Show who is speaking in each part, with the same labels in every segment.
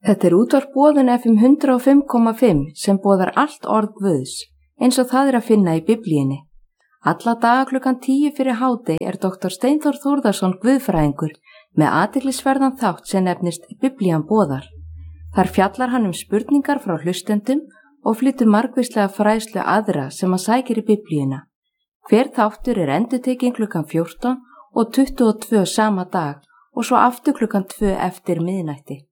Speaker 1: Þetta útvarp Boðun FM 105,5 sem boðar allt orð Guðs, eins og það að finna í Biblíunni. Alla daga klukkan 10 fyrir hádegi Dr. Steinþór Þórðarson guðfræðingur með athyglisverðan þátt sem nefnist Biblían boðar. Þar fjallar hann spurningar frá hlustendum og flytur margvíslega fræðslu aðra sem að sækir í Biblíuna. Hver þáttur endurtekinn klukkan 14 og 22 sama dag og svo aftur klukkan 2 eftir miðnætti.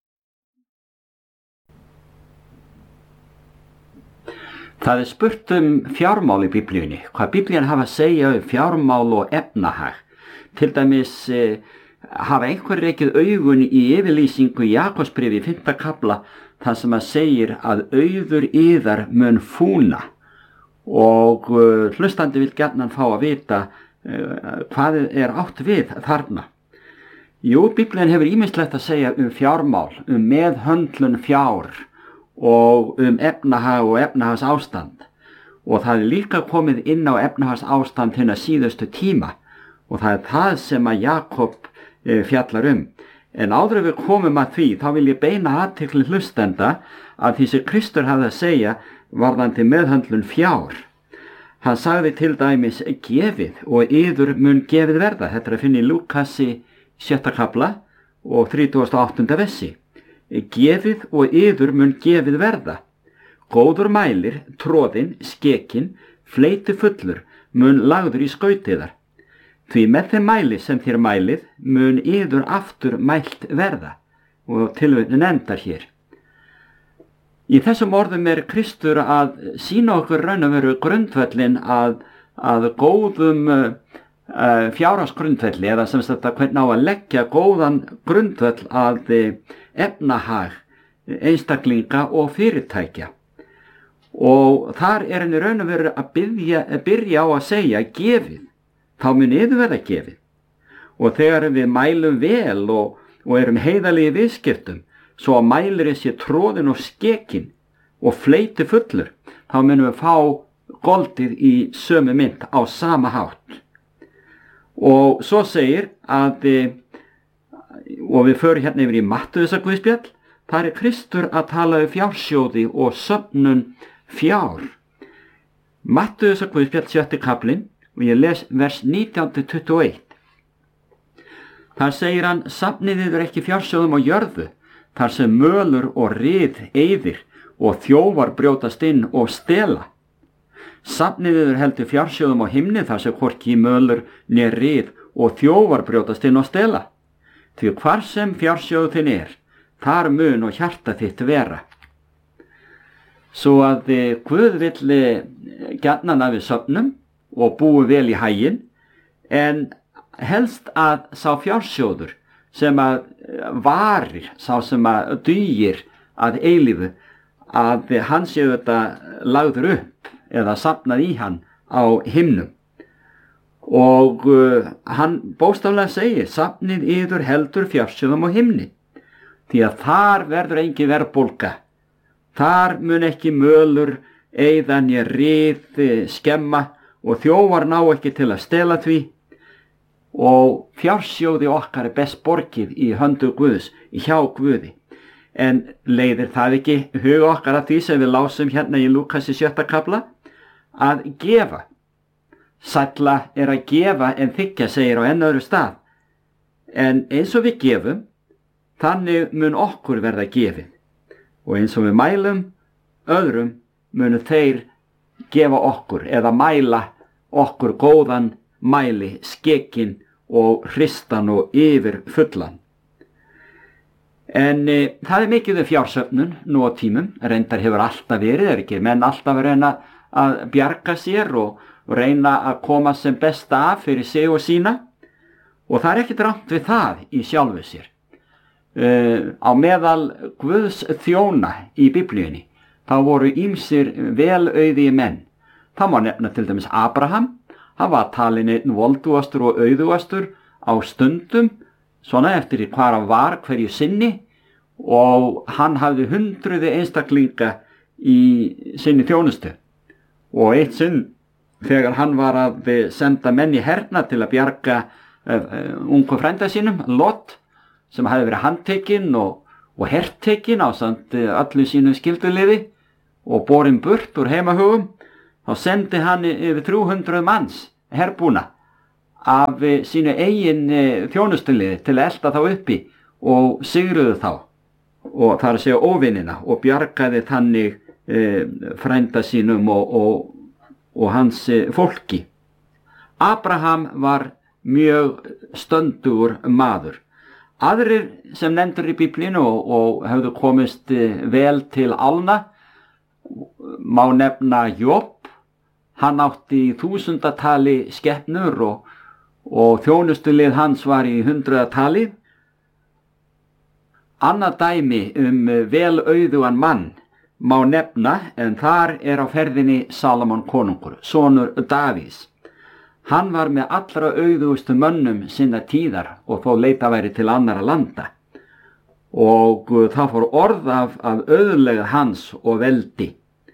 Speaker 2: Það spurt fjármál í Biblíunni, hvað Biblían hafa að segja fjármál og efnahag. Til dæmis hafa einhver rekið augun í yfirlýsingu í Jakobsbréfi 5. kafla þar sem að segir að auður yðar mun fúna og hlustandi vill gjarnan fá að vita hvað átt við þarna. Jú, Biblían hefur ýmislegt að segja fjármál, meðhöndlun fjár og efnahag og efnahagsástand og það líka komið inn á efnahagsástand hinna síðustu tíma og það það sem að Jakob fjallar En áður við komum að því þá vil ég beina athygli hlustenda að því sem Kristur hafði að segja varðandi meðhöndlun fjár. Hann sagði til dæmis gefið og yður mun gefið verða. Þetta að finna í Lúkasi 6. kafla og 38. versi. Gefið og yður mun gefið verða. Góður mælir, tróðinn, skekinn, fleiti fullur, mun lagður í skautiðar. Því með þeim mæli sem þér mælið, mun yður aftur mælt verða. Og tilvitnunin endar hér. Í þessum orðum Kristur að sýna okkur raun og veru grundvöllin að góðum fjárhagsgrundvelli eða sem sagt að hvernig á að leggja góðan grundvöll að efnahag einstaklinga og fyrirtækja. Og þar henni raun og veru að byrja á að segja gefið, þá mun yður verða gefið. Og þegar við mælum vel og erum heiðalegi viðskiptum, svo að mælirinn sé tróðinn og skekinn og fleiti fullur, þá munum við fá goldið í sömu mynt á sama hátt. Og svo segir að, og við förum hérna yfir í Mattheusarguðspjall, þar Kristur að tala fjársjóði og söfnun fjár. Mattheusarguðspjall 7. kaflinn, og ég les vers 19-21. Þar segir hann, safnið yður ekki fjársjóðum á jörðu, þar sem mölur og ryð eyðir og þjófar brjótast inn og stela. Safnið yður heldur fjársjóðum á himni þar sem hvorki mölur né ryð og þjófar brjótast inn og stela. Því hvar sem fjársjóðu þinn þar mun og hjarta þitt vera. Svo að Guð vill gjarnan að við söfnum og búi vel í haginn, en helst að sá fjársjóður sem að varir, sá sem að dugir að eilífu, að hann sé þetta lagður upp eða safnað í hann á himnum. Og hann bókstaflega segir, safnið yður heldur fjársjóðum á himni, því að þar verður engin verðbólga. Þar mun ekki mölur, eyða né ryð skemma og þjófar ná ekki til að stela því. Og fjársjóði okkar best borgið í höndu Guðs, hjá Guði. En leiðir það ekki huga okkar að því sem við lásum hérna í Lúkasi 7. kafla, að gefa. Sælla að gefa en þiggja, segir á enn öðru stað. En eins og við gefum, þannig mun okkur verða gefið. Og eins og við mælum öðrum, munu þeir gefa okkur eða mæla okkur góðan mæli, skekinn og hristan og yfir fullan. En það mikið fjársöfnun nú á tímum, reyndar hefur alltaf verið, ekki menn alltaf að reyna að bjarga sér og reyna að koma sem best af fyrir sig og sína. Og það ekkert rangt við það í sjálfu sér. Á meðal Guðs þjóna í Biblíunni, þá voru ýmsir velauðugir menn. Það má nefna til dæmis Abraham. Hann var talinn einn voldugastur og auðugastur á stundum, svona eftir hvar hann var hverju sinni, og hann hafði hundruði einstaklinga í sinni þjónustu. Og eitt sinn, þegar hann var að senda menn í herna til að bjarga ungu frænda sínum, Lot, sem hafði verið handtekinn og og hertekinn ásamt öllu sínu skylduliði og borinn burt úr heimahögum, þá sendi hann yfir 300 manns herbúna af sínu eigin þjónustuliði til að elta þá uppi og sigruðu þá, og það er að segja óvinina, og bjargaði þannig frænda sínum og hans fólki. Abraham var mjög stöndugur maður. Aðrir sem nefndur í Biblíunni og höfðu komist vel til álna má nefna Job. Hann átti í 1000-tali skepnur og þjónustulið hans var í 100-tali. Annað dæmi vel auðugan mann má nefna, en þar á ferðinni Salomon konungur, sonur Davíðs. Hann var með allra auðugustu mönnum sinna tíðar og þó leita væri til annara landa. Og það fór orð af auðlegð hans og veldi.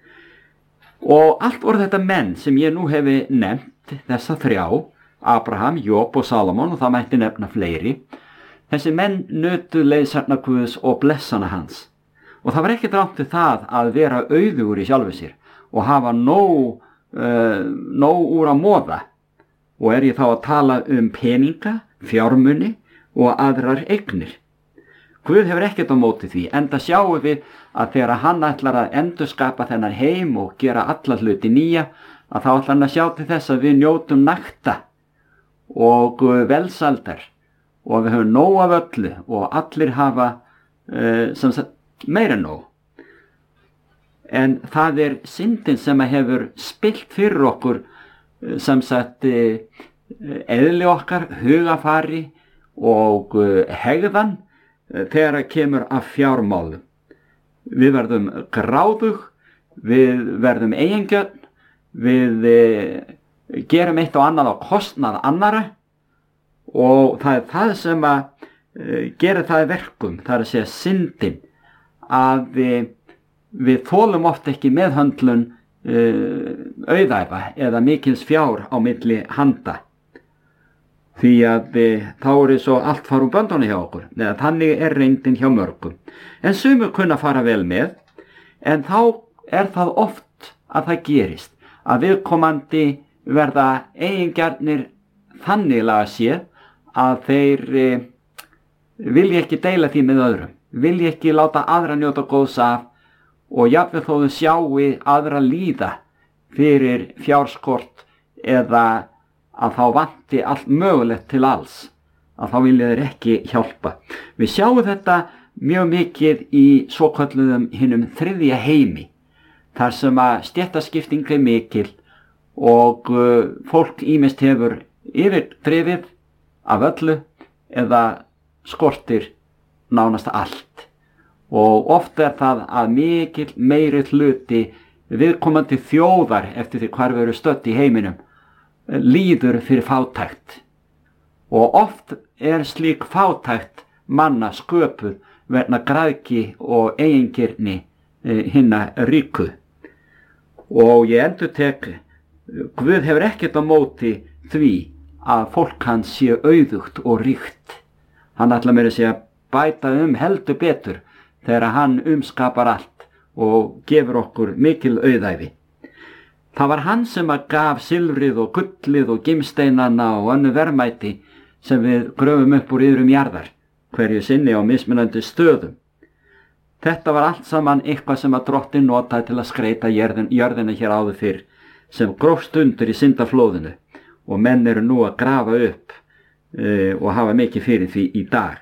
Speaker 2: Og allt voru þetta menn sem ég nú hefi nefnt, þessa þrjá, Abraham, Job og Salomon, og það mætti nefna fleiri. Þessi menn nutu leiðsagna Guðs og blessana hans. Og það var ekki rangt við það að vera auðugur í sjálfu sér og hafa nóg úr að móða. Og ég þá að tala peninga, fjármuni og aðrar eignir. Guð hefur ekkert á móti því, enda sjáum við að þegar hann ætlar að endurskapa þennan heim og gera alla hluti nýja, að þá ætlar hann að sjá til þess að við njótum nakta og velsaldar og við höfum nóg af öllu og allir hafa meira en nóg. En það syndin sem hefur spillt fyrir okkur, sem sagt eðli okkar, hugafari og hegðan þegar kemur af fjármálum. Við verðum gráðug, við verðum eigingjörn, við gerum eitt og annað á kostnað annara, og það það sem að gera það verkum, það að segja syndin, að við þolum oft ekki meðhöndlun auðæfa eða mikils fjár á milli handa, því að þá svo allt fara úr böndunum hjá okkur, eða þannig reyndin hjá mörgum. En sumir kunna fara vel með, en þá það oft að það gerist að viðkomandi verða eigingjarnir þannig laga séð að þeir vilja ekki deila því með öðrum, vilja ekki láta aðra njóta góðs af, og jafnvel þó þau sjáu aðra líða fyrir fjárskort eða að þá vanti allt mögulegt til alls, að þá vilja þeir ekki hjálpa. Við sjáum þetta mjög mikið í svokölluðum hinum þriðja heimi, þar sem að stéttaskipting mikil og fólk ýmist hefur yfirdrifið af öllu eða skortir nánast allt. Og oft það að mikil meiri hluti viðkomandi þjóðar eftir því hvar við erum stödd í heiminum líður fyrir fátækt. Og oft slík fátækt manna sköpuð vegna græðgi og eigingirni hinna ríku. Og ég endurtek, Guð hefur ekkert á móti því að fólk hans sé auðugt og ríkt. Hann ætlar meira að segja bæta heldur betur þegar hann skapar allt og gefur okkur mikil auðæfi. Það var hann sem að gaf silfrið og gullið og gimsteinana og önnur verðmæti sem við gröfum upp úr iðrum jarðar, hverju sinni á mismunandi stöðum. Þetta var allt saman eitthvað sem að Drottinn notaði til að skreyta jörðina hér áður fyrr, sem grófst undir í syndaflóðinu, og menn eru nú að grafa upp og hafa mikið fyrir því í dag.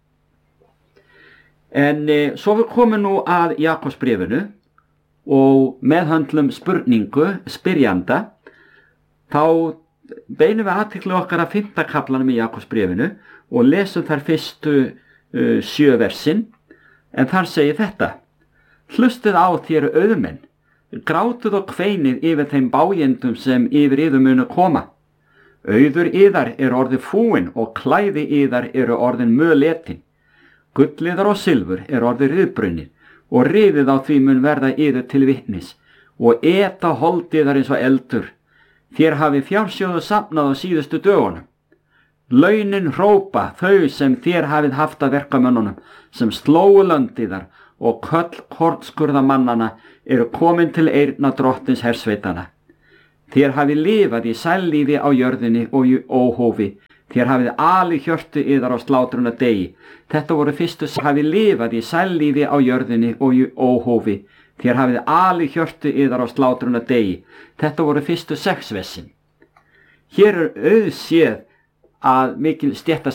Speaker 2: En svo við komum nú að Jakobsbréfinu og meðhöndlum spurningu spyrjanda, þá beinum við athygli okkar að 5. kaflanum í Jakobsbréfinu og lesum þar fyrstu 7 versin, en þar segir þetta: Hlustið á þér auðmenn, grátuð og kveinið yfir þeim bájendum sem yfir yður munu koma. Auður yðar orðið fúin og klæði yðar orðin möletin. Gulliðar og silfur orðið ryðbrunnið, og riðið á því mun verða yður til vitnis, og eta hold yðar eins og eldur. Þér hafi fjársjóðu safnað á síðustu dögunum. Launin hrópa þau sem þér hafið haft að verkamönnunum, sem slóu löndiðar og köll kornskurðamannana eru komin til eyrna drottins hersveitana. Þér hafið lifað í sællífi á jörðinni og í óhófi. Þér hafið alið hjörtu yðar á slátruna degi. Þetta voru fyrstu sem hafið lifað í sællífi á jörðinni og í óhófi. Þér hafið alið hjörtu yðar á slátruna degi. Þetta voru fyrstu 6 versin. Hér auðséð að mikil stétta